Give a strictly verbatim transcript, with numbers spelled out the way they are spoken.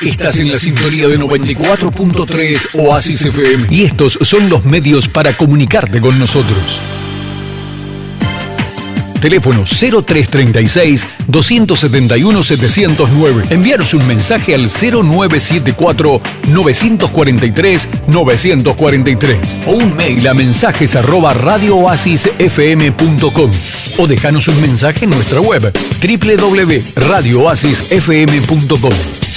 Estás en la sintonía de noventa y cuatro punto tres Oasis F M y estos son los medios para comunicarte con nosotros. Teléfono cero tres treinta y seis, doscientos setenta y uno, setecientos nueve. Envíanos un mensaje al cero nueve siete cuatro, novecientos cuarenta y tres, novecientos cuarenta y tres o un mail a mensajes arroba radio oasis f m punto com o déjanos un mensaje en nuestra web doble u doble u doble u punto radio oasis f m punto com.